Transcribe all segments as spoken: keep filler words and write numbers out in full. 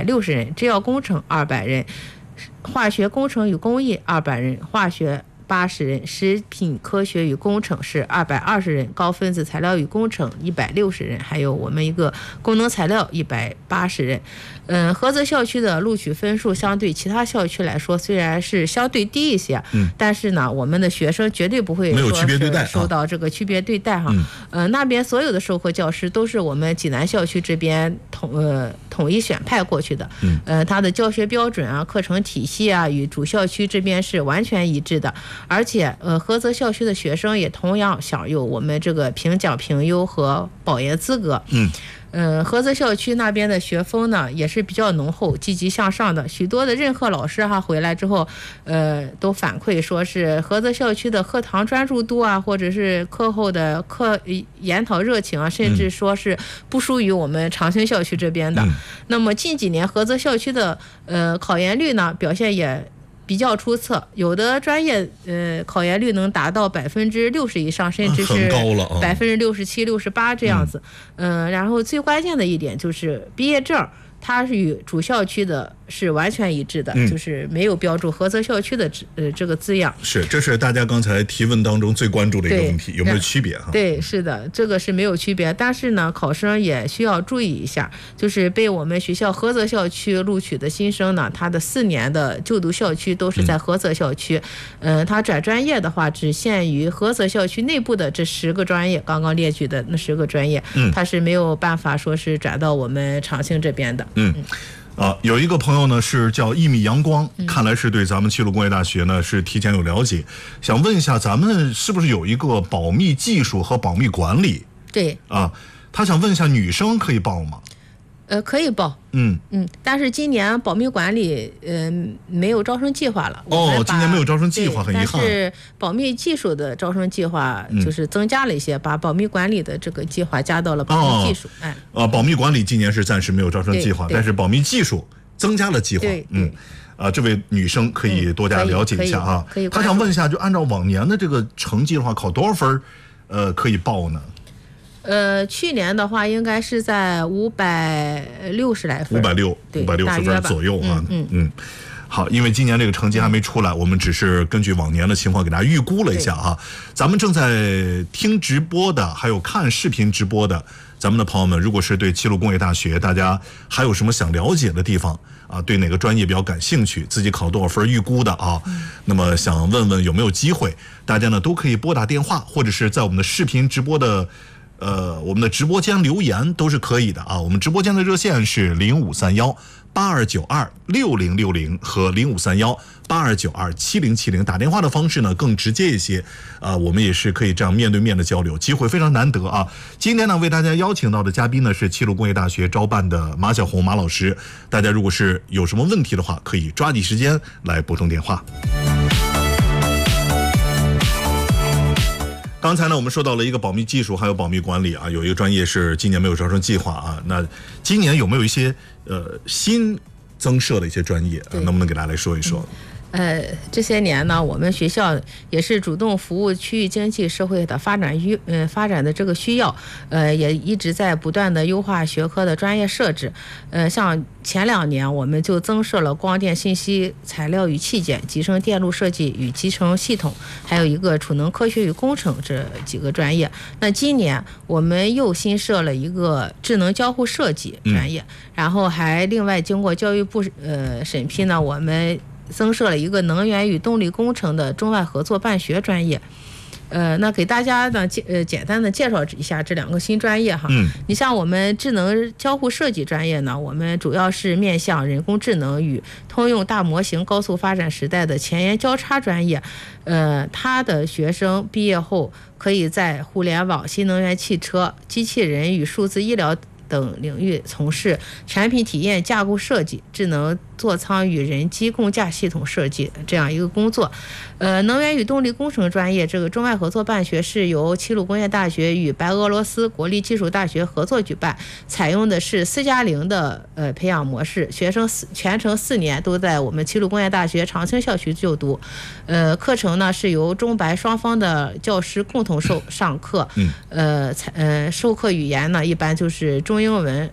六十人，制药工程二百人，化学工程与工艺二百人，化学八十人，食品科学与工程是二百二十人，高分子材料与工程一百六十人，还有我们一个功能材料一百八十人。嗯，菏泽校区的录取分数相对其他校区来说虽然是相对低一些， 嗯， 但是呢，我们的学生绝对不会没有区别对待， 受到这个区别对待哈。 嗯， 呃，那边所有的授课教师都是我们济南校区这边统呃统一选派过去的， 嗯， 呃，他的教学标准啊、课程体系啊，与主校区这边是完全一致的。而且，呃，菏泽校区的学生也同样享有我们这个评奖评优和保研资格。 嗯， 呃，菏泽校区那边的学风呢也是比较浓厚、积极向上的。许多的任课老师哈回来之后，呃，都反馈说是菏泽校区的课堂专注度啊，或者是课后的课研讨热情啊，甚至说是不输于我们长兴校区这边的。 嗯、 那么近几年菏泽校区的呃考研率呢表现也比较出色，有的专业呃考研率能达到百分之六十以上，甚至是百分之六十七、六十八这样子。嗯、呃，然后最关键的一点就是毕业证，它是与主校区的是完全一致的， 嗯、 就是没有标注菏泽校区的呃这个字样。 是，这是大家刚才提问当中最关注的一个问题，有没有区别哈？ 对，是的，这个是没有区别，但是呢，考生也需要注意一下，就是被我们学校菏泽校区录取的新生呢，他的四年的就读校区都是在菏泽校区，嗯、呃，他转专业的话，只限于菏泽校区内部的这十个专业，刚刚列举的那十个专业， 嗯， 他是没有办法说是转到我们长兴这边的， 嗯。嗯啊，有一个朋友呢是叫一米阳光，看来是对咱们齐鲁工业大学呢是提前有了解，想问一下咱们是不是有一个保密技术和保密管理？ 对啊，他想问一下女生可以报吗？ 呃，可以报， 嗯嗯，但是今年保密管理呃没有招生计划了。 哦，今年没有招生计划，很遗憾。 但是保密技术的招生计划就是增加了一些，嗯、把保密管理的这个计划加到了保密技术。哦、哎， 啊，保密管理今年是暂时没有招生计划，但是保密技术增加了计划。 对， 嗯。啊，这位女生可以多加了解一下啊。 嗯、可以， 她想问一下，就按照往年的这个成绩的话，考多少分呃，可以报呢？ 呃，去年的话应该是在五百六十来分， 五百六，五百六十分左右啊。 嗯 嗯, 嗯，好，因为今年这个成绩还没出来，嗯、我们只是根据往年的情况给大家预估了一下啊。咱们正在听直播的，还有看视频直播的，咱们的朋友们，如果是对齐鲁工业大学，大家还有什么想了解的地方啊？对哪个专业比较感兴趣，自己考多少分预估的啊？嗯、那么想问问有没有机会，大家呢都可以拨打电话，或者是在我们的视频直播的。呃，我们的直播间留言都是可以的啊。我们直播间的热线是零五三幺八二九二六零六零和零五三幺八二九二七零七零。打电话的方式呢更直接一些，啊、呃，我们也是可以这样面对面的交流，机会非常难得啊。今天呢，为大家邀请到的嘉宾呢是齐鲁工业大学招办的马小红马老师。大家如果是有什么问题的话，可以抓紧时间来拨通电话。刚才呢，我们说到了一个保密技术，还有保密管理啊，有一个专业是今年没有招生计划啊。那今年有没有一些呃新增设的一些专业啊？能不能给大家来说一说？嗯呃，这些年呢，我们学校也是主动服务区域经济社会的发展需，呃，发展的这个需要，呃，也一直在不断的优化学科的专业设置。呃，像前两年我们就增设了光电信息材料与器件、集成电路设计与集成系统，还有一个储能科学与工程这几个专业。那今年我们又新设了一个智能交互设计专业，嗯、然后还另外经过教育部呃审批呢，我们增设了一个能源与动力工程的中外合作办学专业，呃，那给大家呢介呃简单的介绍一下这两个新专业哈。 嗯， 你像我们智能交互设计专业呢，我们主要是面向人工智能与通用大模型高速发展时代的前沿交叉专业，呃，他的学生毕业后可以在互联网、新能源汽车、机器人与数字医疗等领域从事产品体验架构设计、智能座舱与人机共驾系统设计这样一个工作。呃，能源与动力工程专业这个中外合作办学是由齐鲁工业大学与白俄罗斯国立技术大学合作举办，采用的是四加零的呃培养模式，学生四全程四年都在我们齐鲁工业大学长青校区就读。呃，课程呢是由中白双方的教师共同授上课。 嗯。 呃，呃，授课语言呢一般就是中英文。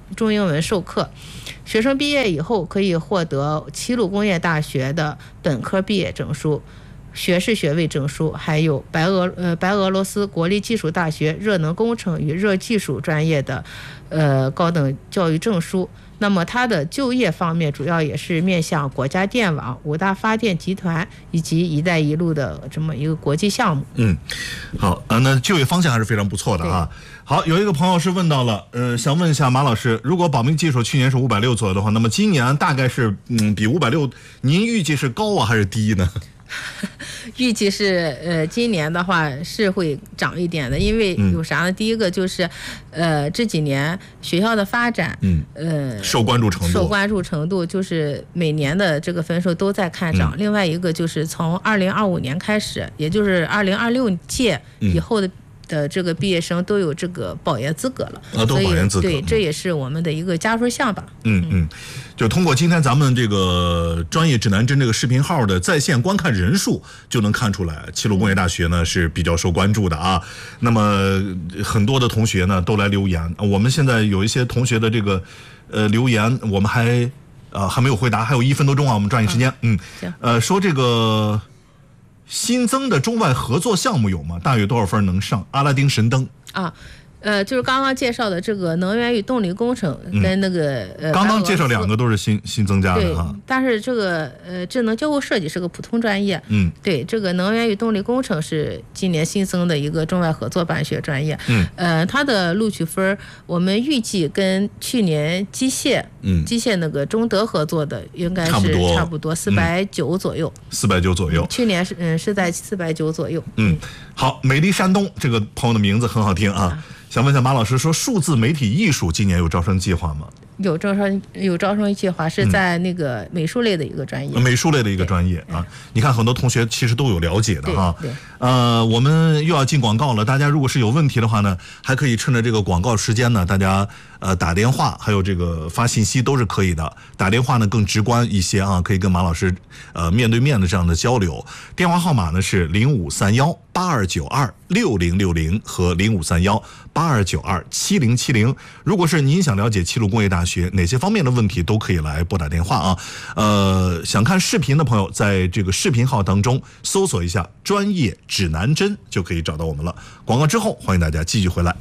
中英文授课。学生毕业以后可以获得齐鲁工业大学的本科毕业证书、学士学位证书，还有白俄呃白俄罗斯国立技术大学热能工程与热技术专业的呃高等教育证书。那么它的就业方面主要也是面向国家电网、五大发电集团以及“一带一路”的这么一个国际项目。 嗯，好，呃，那就业方向还是非常不错的啊。好，有一个朋友是问到了，呃，想问一下马老师，如果保密技术去年是五百六左右的话，那么今年大概是嗯比五百六，您预计是高啊还是低呢？ 预计是呃，今年的话是会涨一点的，因为有啥呢？嗯、第一个就是，呃，这几年学校的发展，嗯，呃， 受关注程度， 受关注程度就是每年的这个分数都在看涨。嗯、另外一个就是从二零二五年开始，也就是二零二六届以后的。嗯的这个毕业生都有这个保研资格了， 啊，都保研资格， 对，这也是我们的一个加分项吧。 嗯嗯，就通过今天咱们这个专业指南针这个视频号的在线观看人数，就能看出来，齐鲁工业大学呢是比较受关注的啊。那么很多的同学呢都来留言，我们现在有一些同学的这个呃留言，我们还呃还没有回答，还有一分多钟啊，我们抓紧时间。嗯，呃，说这个。新增的中外合作项目有吗？大约多少分能上？阿拉丁神灯啊，呃，就是刚刚介绍的这个能源与动力工程跟那个、嗯、呃， 刚刚介绍两个都是新新增加的哈。 但是这个呃，智能交互设计是个普通专业， 嗯， 对，这个能源与动力工程是今年新增的一个中外合作办学专业， 嗯， 呃，它的录取分我们预计跟去年机械， 嗯， 机械那个中德合作的应该是差不多四百九左右， 四百九左右， 去年是嗯是在四百九左右， 嗯，好，美丽山东这个朋友的名字很好听啊。啊想问一下马老师，说数字媒体艺术今年有招生计划吗？ 有招生有招生计划，是在那个美术类的一个专业， 嗯、美术类的一个专业啊。你看很多同学其实都有了解的哈。呃，我们又要进广告了，大家如果是有问题的话呢，还可以趁着这个广告时间呢，大家呃打电话，还有这个发信息都是可以的。打电话呢更直观一些啊，可以跟马老师呃面对面的这样的交流。电话号码呢是零五三幺八二九二六零六零和零五三幺八二九二七零七零。如果是您想了解齐鲁工业大学哪些方面的问题，都可以来拨打电话啊。呃，想看视频的朋友，在这个视频号当中搜索一下“专业指南针”，就可以找到我们了。广告之后，欢迎大家继续回来。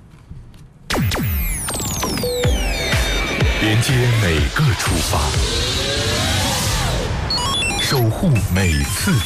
连接每个出发，守护每次